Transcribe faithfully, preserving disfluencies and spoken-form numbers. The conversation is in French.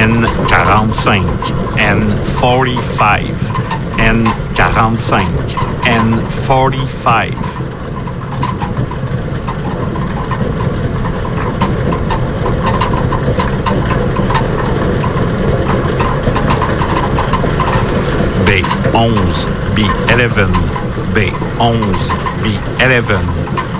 N quarante-cinq, N quarante-cinq, N quarante-cinq, N quarante-cinq. B onze, B eleven, B onze, B eleven.